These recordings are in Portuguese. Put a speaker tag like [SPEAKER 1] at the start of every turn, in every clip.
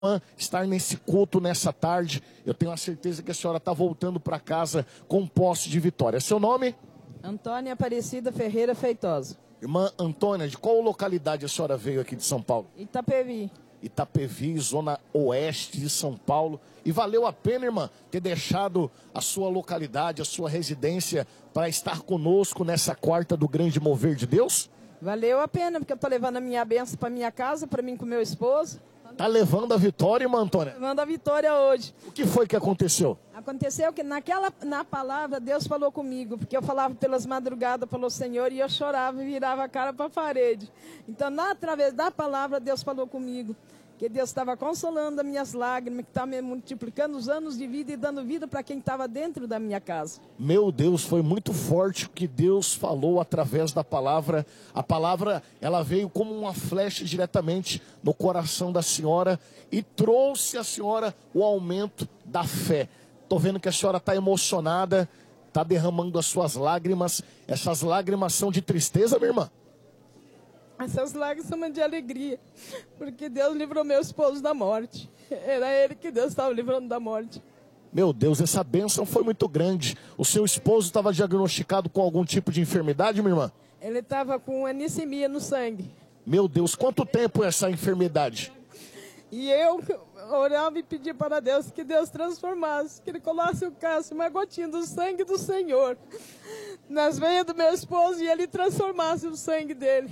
[SPEAKER 1] estar nesse culto nessa tarde. Eu tenho a certeza que a senhora está voltando para casa com posse de vitória. Seu nome?
[SPEAKER 2] Antônia Aparecida Ferreira Feitosa.
[SPEAKER 1] Irmã Antônia, de qual localidade a senhora veio aqui de São Paulo?
[SPEAKER 2] Itapevi.
[SPEAKER 1] Itapevi, zona oeste de São Paulo. E valeu a pena, irmã, ter deixado a sua localidade, a sua residência, para estar conosco nessa quarta do grande mover de Deus?
[SPEAKER 2] Valeu a pena, porque eu estou levando a minha bênção para minha casa, para mim com meu esposo.
[SPEAKER 1] Tá levando a vitória, irmã Antônia?
[SPEAKER 2] Levando a vitória hoje.
[SPEAKER 1] O que foi que aconteceu?
[SPEAKER 2] Aconteceu que na palavra Deus falou comigo, porque eu falava pelas madrugadas pelo Senhor e eu chorava e virava a cara para a parede. Então, através da palavra, Deus falou comigo, que Deus estava consolando as minhas lágrimas, que estava me multiplicando os anos de vida e dando vida para quem estava dentro da minha casa.
[SPEAKER 1] Meu Deus, foi muito forte o que Deus falou através da palavra. A palavra, ela veio como uma flecha diretamente no coração da senhora e trouxe à senhora o aumento da fé. Estou vendo que a senhora está emocionada, está derramando as suas lágrimas. Essas lágrimas são de tristeza, minha irmã?
[SPEAKER 2] Essas lágrimas são de alegria, porque Deus livrou meu esposo da morte. Era ele que Deus estava livrando da morte.
[SPEAKER 1] Meu Deus, essa bênção foi muito grande. O seu esposo estava diagnosticado com algum tipo de enfermidade, minha irmã?
[SPEAKER 2] Ele estava com anissemia no sangue.
[SPEAKER 1] Meu Deus, quanto tempo é essa enfermidade?
[SPEAKER 2] E eu orava e pedia para Deus que Deus transformasse, que Ele colocasse uma gotinha do sangue do Senhor nas veias do meu esposo e Ele transformasse o sangue dele.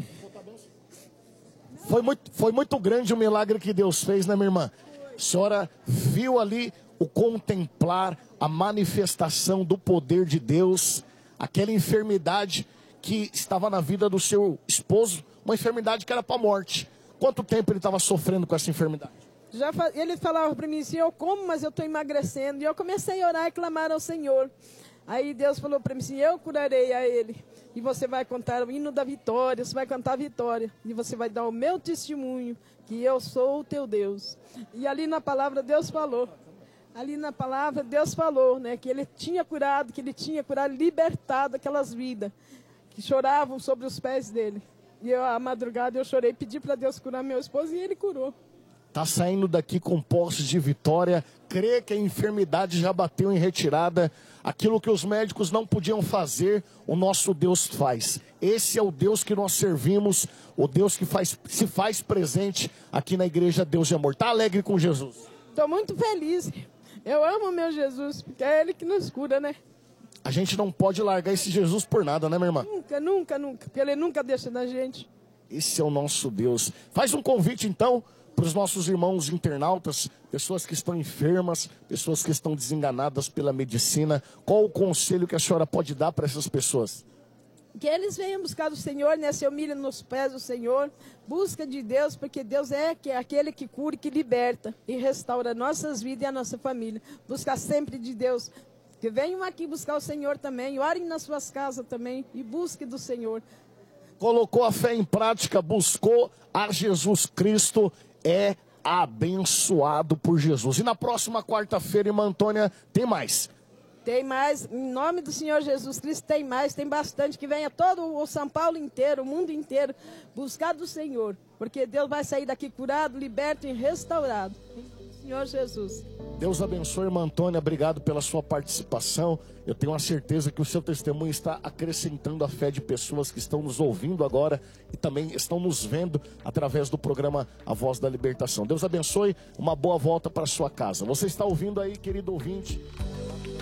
[SPEAKER 1] Foi muito grande o milagre que Deus fez, né, minha irmã? A senhora viu ali o contemplar, a manifestação do poder de Deus, aquela enfermidade que estava na vida do seu esposo, uma enfermidade que era para a morte. Quanto tempo ele estava sofrendo com essa enfermidade?
[SPEAKER 2] Ele falava para mim assim, eu como, mas eu estou emagrecendo. E eu comecei a orar e clamar ao Senhor. Aí Deus falou para mim assim, eu curarei a ele. E você vai contar o hino da vitória, você vai cantar a vitória. E você vai dar o meu testemunho, que eu sou o teu Deus. E ali na palavra Deus falou. Ali na palavra Deus falou, né, que ele tinha curado, libertado aquelas vidas que choravam sobre os pés dele. E eu, à madrugada, eu chorei, pedi para Deus curar meu esposo e ele curou.
[SPEAKER 1] Está saindo daqui com posse de vitória, crê que a enfermidade já bateu em retirada. Aquilo que os médicos não podiam fazer, o nosso Deus faz. Esse é o Deus que nós servimos, o Deus que se faz presente aqui na igreja Deus de Amor. Está alegre com Jesus?
[SPEAKER 2] Estou muito feliz. Eu amo meu Jesus, porque é Ele que nos cura, né?
[SPEAKER 1] A gente não pode largar esse Jesus por nada, né, minha irmã?
[SPEAKER 2] Nunca, nunca, nunca, porque Ele nunca deixa da gente.
[SPEAKER 1] Esse é o nosso Deus. Faz um convite, então, para os nossos irmãos internautas, pessoas que estão enfermas, pessoas que estão desenganadas pela medicina. Qual o conselho que a senhora pode dar para essas pessoas?
[SPEAKER 2] Que eles venham buscar o Senhor, né? Se humilhem nos pés do Senhor, busca de Deus, porque Deus é aquele que cura, que liberta e restaura nossas vidas e a nossa família. Buscar sempre de Deus. Que venham aqui buscar o Senhor também, orem nas suas casas também e busquem do Senhor.
[SPEAKER 1] Colocou a fé em prática, buscou a Jesus Cristo, é abençoado por Jesus. E na próxima quarta-feira, irmã Antônia, tem mais.
[SPEAKER 2] Tem mais, em nome do Senhor Jesus Cristo, tem mais, tem bastante, que venha todo o São Paulo inteiro, o mundo inteiro, buscar do Senhor, porque Deus vai sair daqui curado, liberto e restaurado. Senhor Jesus.
[SPEAKER 1] Deus abençoe, irmã Antônia, obrigado pela sua participação. Eu tenho a certeza que o seu testemunho está acrescentando a fé de pessoas que estão nos ouvindo agora e também estão nos vendo através do programa A Voz da Libertação. Deus abençoe, uma boa volta para sua casa. Você está ouvindo aí, querido ouvinte,